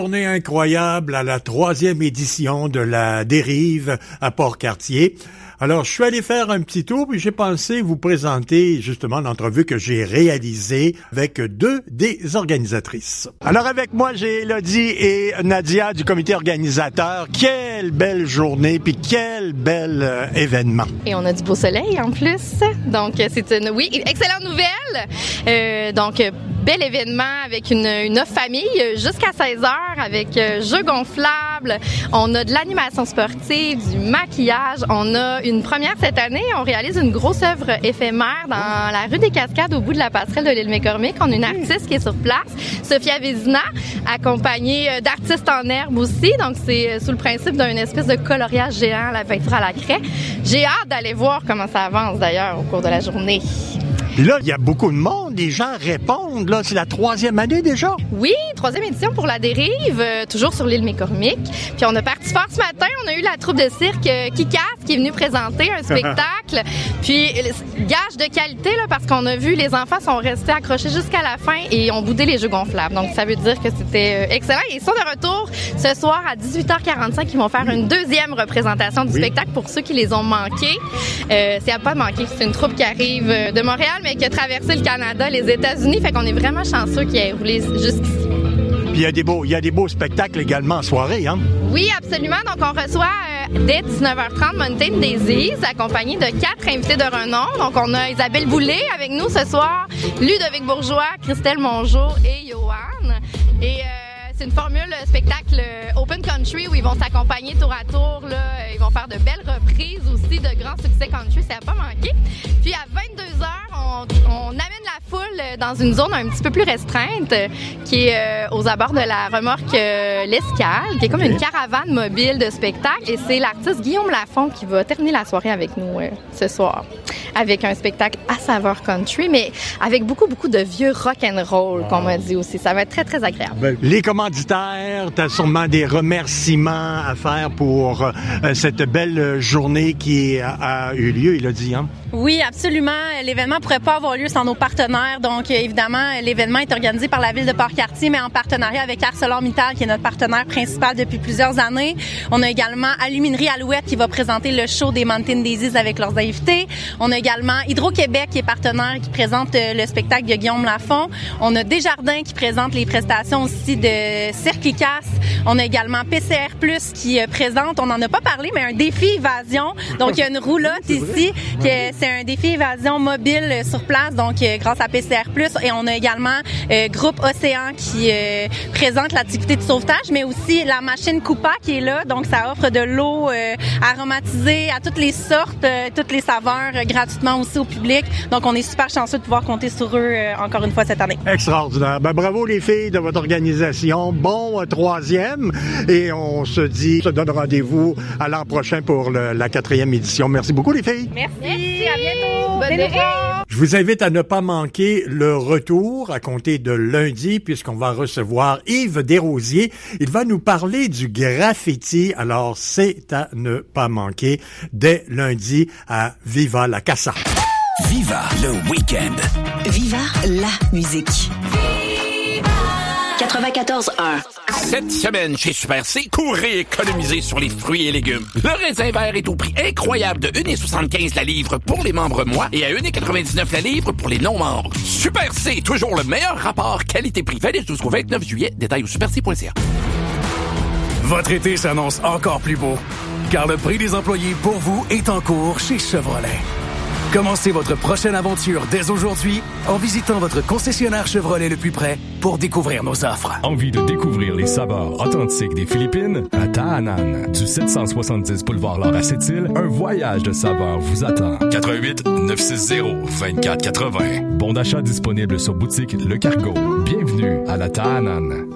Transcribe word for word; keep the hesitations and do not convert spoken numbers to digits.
Journée incroyable à la troisième édition de la Dérive à Port-Cartier. Alors, je suis allé faire un petit tour, puis j'ai pensé vous présenter justement l'entrevue que j'ai réalisée avec deux des organisatrices. Alors, avec moi, j'ai Elodie et Nadia du comité organisateur. Quelle belle journée, puis quel bel euh, événement. Et on a du beau soleil en plus. Donc, c'est une, oui, excellente nouvelle. Euh, donc, bel événement avec une, une offre famille jusqu'à seize heures avec euh, jeux gonflables. On a de l'animation sportive, du maquillage. On a une première cette année. On réalise une grosse œuvre éphémère dans la rue des Cascades au bout de la passerelle de l'île McCormick. On a une artiste qui est sur place, Sophia Vézina, accompagnée d'artistes en herbe aussi. Donc, c'est sous le principe d'une espèce de coloriage géant, la peinture à la craie. J'ai hâte d'aller voir comment ça avance d'ailleurs au cours de la journée. Puis là, il y a beaucoup de monde, les gens répondent, là, c'est la troisième année déjà? Oui, troisième édition pour la Dérive, euh, toujours sur l'île McCormick. Puis on a parti fort ce matin, on a eu la troupe de cirque euh, Kikas qui est venue présenter un spectacle. Puis, gage de qualité, là, parce qu'on a vu les enfants sont restés accrochés jusqu'à la fin et ont boudé les jeux gonflables. Donc, ça veut dire que c'était euh, excellent. Et ils sont de retour ce soir à dix-huit heures quarante-cinq, ils vont faire une deuxième représentation du oui. spectacle pour ceux qui les ont manqués. Euh, c'est à pas manquer, c'est une troupe qui arrive de Montréal, mais qui a traversé le Canada, les États-Unis, fait qu'on est vraiment chanceux qu'il ait roulé jusqu'ici. Puis il y a des beaux, il y a des beaux spectacles également en soirée, hein? Oui, absolument. Donc on reçoit euh, dès dix-neuf heures trente Mountain Daisies, accompagné de quatre invités de renom. Donc on a Isabelle Boulay avec nous ce soir, Ludovic Bourgeois, Christelle Mongeau et Johan. Et euh, c'est une formule spectacle Open Country où ils vont s'accompagner tour à tour. Là. Ils vont faire de belles reprises aussi de grands succès country, ça n'a pas manqué. Puis à vingt-deux heures, on, on amène la foule dans une zone un petit peu plus restreinte qui est euh, aux abords de la remorque euh, L'Escale, qui est comme une caravane mobile de spectacle. Et c'est l'artiste Guillaume Lafont qui va terminer la soirée avec nous euh, ce soir. Avec un spectacle à saveur country, mais avec beaucoup, beaucoup de vieux rock'n'roll, wow. qu'on m'a dit aussi. Ça va être très, très agréable. Les commanditaires, tu as sûrement des remerciements à faire pour euh, cette belle journée qui a, a eu lieu, il a dit, hein? Oui, absolument. L'événement ne pourrait pas avoir lieu sans nos partenaires. Donc, évidemment, l'événement est organisé par la Ville de Port-Cartier, mais en partenariat avec ArcelorMittal, qui est notre partenaire principal depuis plusieurs années. On a également Aluminerie Alouette, qui va présenter le show des Mountain Daisies avec leurs invités. On a également Hydro-Québec, qui est partenaire, qui présente le spectacle de Guillaume Lafont. On a Desjardins, qui présente les prestations aussi de Cirque Kikas. On a également P C R plus, qui présente, on n'en a pas parlé, mais un défi évasion. Donc, il y a une roulotte ici, qui est c'est un défi évasion mobile sur place, donc euh, grâce à P C R plus. Et on a également euh, Groupe Océan qui euh, présente l'activité de sauvetage, mais aussi la machine Coupa qui est là. Donc, ça offre de l'eau euh, aromatisée à toutes les sortes, euh, toutes les saveurs, euh, gratuitement aussi au public. Donc, on est super chanceux de pouvoir compter sur eux euh, encore une fois cette année. Extraordinaire. Ben, bravo les filles de votre organisation. Bon euh, troisième. Et on se dit, on se donne rendez-vous à l'an prochain pour le, la quatrième édition. Merci beaucoup les filles. Merci. Merci. À bientôt. Bonne Bonne Je vous invite à ne pas manquer le retour à compter de lundi, puisqu'on va recevoir Yves Desrosiers. Il va nous parler du graffiti. Alors, c'est à ne pas manquer dès lundi à Viva la Casa. Viva le week-end. Viva la musique. quatre-vingt-quatorze un. Cette semaine, chez Super C, courez économiser sur les fruits et légumes. Le raisin vert est au prix incroyable de un virgule soixante-quinze la livre pour les membres mois et à un virgule quatre-vingt-dix-neuf la livre pour les non-membres. Super C, toujours le meilleur rapport qualité-prix. Valide jusqu'au vingt-neuf juillet. Détails au super c point c a. Votre été s'annonce encore plus beau, car le prix des employés pour vous est en cours chez Chevrolet. Commencez votre prochaine aventure dès aujourd'hui en visitant votre concessionnaire Chevrolet le plus près pour découvrir nos offres. Envie de découvrir les saveurs authentiques des Philippines? À Taanan, du sept cent soixante-dix boulevard Laura Sept-Îles, un voyage de saveurs vous attend. quatre un huit neuf six zéro vingt-quatre quatre-vingts. Bon d'achat disponible sur boutique Le Cargo. Bienvenue à la Taanan.